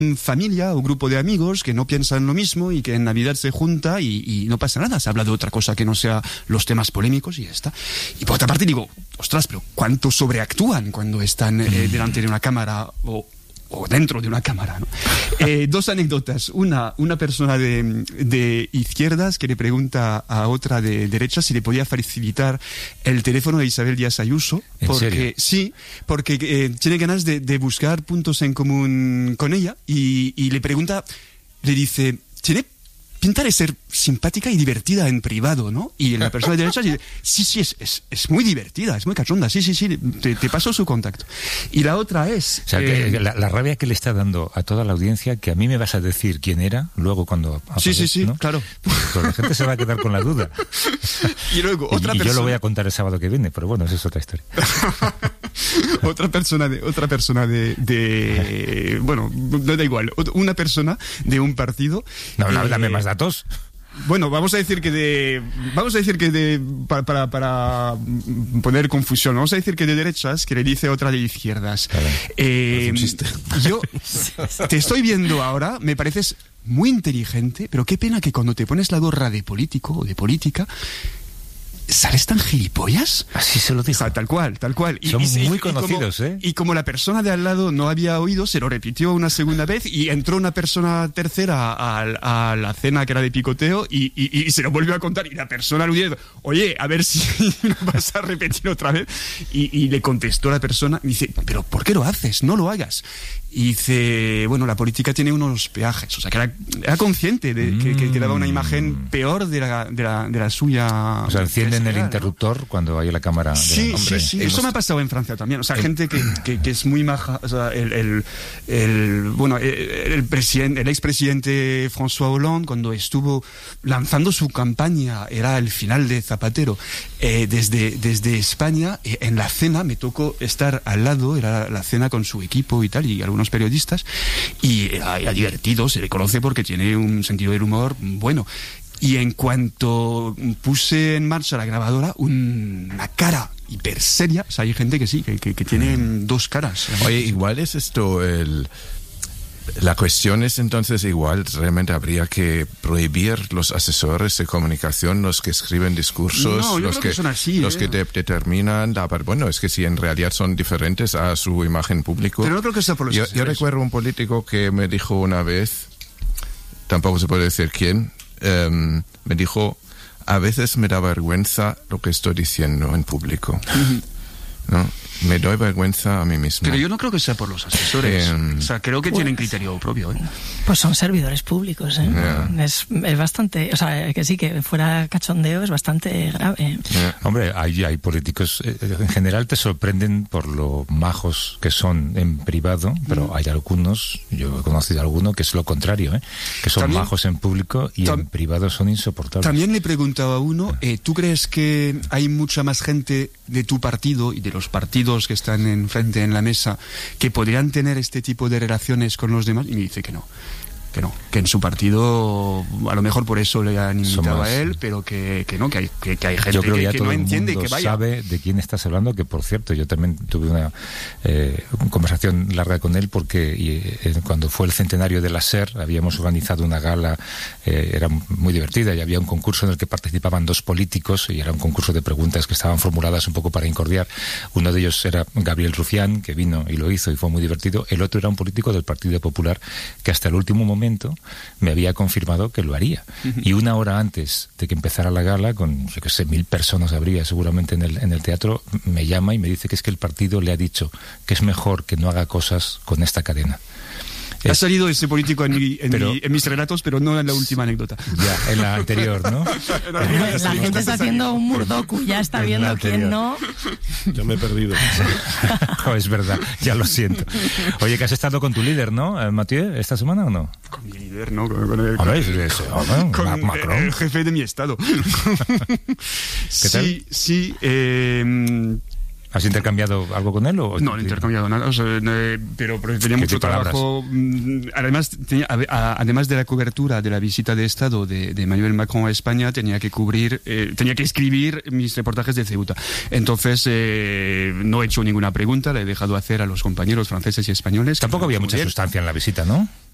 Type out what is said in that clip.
familia o grupo de amigos que no piensan lo mismo y que en Navidad se junta y no pasa nada, se habla de otra cosa que no sea los temas polémicos y ya está. Y por otra parte digo, ostras, pero ¿cuánto sobreactúan cuando están delante de una cámara o dentro de una cámara, ¿no? Dos anécdotas. Una persona de izquierdas que le pregunta a otra de derechas si le podía facilitar el teléfono de Isabel Díaz Ayuso. ¿En serio? Sí, porque tiene ganas de buscar puntos en común con ella y le pregunta, le dice, ¿tiene pinta de ser simpática y divertida en privado, ¿no? Y la persona de derecha dice, sí, es muy divertida, es muy cachonda, sí, te paso su contacto. Y la otra es... O sea, que la rabia que le está dando a toda la audiencia, que a mí me vas a decir quién era, luego cuando... Sí, ¿no? Claro. Pues la gente se va a quedar con la duda. Y luego otra persona... yo lo voy a contar el sábado que viene, pero bueno, esa es otra historia. otra persona de bueno, no da igual, una persona de un partido... No, dame más datos. Bueno, vamos a decir que para poner confusión, vamos a decir que de derechas, que le dice otra de izquierdas. Yo te estoy viendo ahora, me pareces muy inteligente, pero qué pena que cuando te pones la gorra de político o de política, ¿sales tan gilipollas? Así se lo dijo. O sea, tal cual. Son muy conocidos, ¿eh? Y como la persona de al lado no había oído, se lo repitió una segunda vez y entró una persona tercera a la cena que era de picoteo y se lo volvió a contar. Y la persona aludiendo, oye, a ver si lo vas a repetir otra vez. Y le contestó la persona, y dice, ¿pero por qué lo haces? No lo hagas. Y dice, bueno, la política tiene unos peajes. O sea, que era consciente de que daba una imagen peor de la suya. O sea, encienden el interruptor, ¿no? Cuando hay la cámara. Sí. Eso me ha pasado en Francia también. O sea, gente que es muy maja. O sea, el expresidente François Hollande, cuando estuvo lanzando su campaña, era el final de Zapatero, desde España, en la cena me tocó estar al lado, era la cena con su equipo y tal, y algunos periodistas, y era divertido, se le conoce porque tiene un sentido del humor bueno. Y en cuanto puse en marcha la grabadora, una cara hiper seria, o sea, hay gente que sí, que tiene dos caras. Oye, igual es esto la cuestión es entonces igual, realmente habría que prohibir los asesores de comunicación, los que escriben discursos, no, los que son así, los que determinan, bueno, es que si en realidad son diferentes a su imagen pública. Pero no creo que sea por los yo recuerdo un político que me dijo una vez, tampoco se puede decir quién, me dijo, a veces me da vergüenza lo que estoy diciendo en público. ¿No? Me doy vergüenza a mí mismo. Pero yo no creo que sea por los asesores. O sea, creo que tienen criterio propio, ¿eh? Pues son servidores públicos, ¿eh? Yeah. Es bastante... O sea, que sí, que fuera cachondeo es bastante grave. Yeah. Hombre, hay políticos... en general te sorprenden por lo majos que son en privado, pero hay algunos, yo he conocido a alguno, que es lo contrario, ¿eh? Que son ¿También? majos en público y en privado son insoportables. También le preguntaba a uno, ¿tú crees que hay mucha más gente de tu partido y de los partidos que están enfrente en la mesa que podrían tener este tipo de relaciones con los demás? Y me dice que no, que en su partido a lo mejor por eso le han invitado a él, pero que hay gente yo creo que, ya que todo no el entiende mundo que vaya. sabe de quién estás hablando, que por cierto yo también tuve una conversación larga con él porque cuando fue el centenario de la SER habíamos organizado una gala, era muy divertida y había un concurso en el que participaban dos políticos y era un concurso de preguntas que estaban formuladas un poco para incordiar. Uno de ellos era Gabriel Rufián, que vino y lo hizo y fue muy divertido. El otro era un político del Partido Popular que hasta el último momento me había confirmado que lo haría. Y una hora antes de que empezara la gala, con, yo que sé, 1000 personas habría seguramente en el teatro, me llama y me dice que es que el partido le ha dicho que es mejor que no haga cosas con esta cadena. Ha salido ese político en mis relatos, pero no en la última anécdota. Ya, en la anterior, ¿no? La gente está haciendo un Murdoku, ya está viendo quién no. Yo me he perdido. Oh, es verdad, ya lo siento. Oye, que has estado con tu líder, ¿no, Mathieu, esta semana o no? Con mi líder, ¿no? Con Macron. El jefe de mi estado. ¿Qué tal? Sí. ¿Has intercambiado algo con él? No he intercambiado nada, o sea, pero tenía mucho trabajo. Además de la cobertura de la visita de Estado de Emmanuel Macron a España, tenía que escribir mis reportajes de Ceuta. Entonces, no he hecho ninguna pregunta, le he dejado hacer a los compañeros franceses y españoles. Tampoco había mucha sustancia en la visita, ¿no?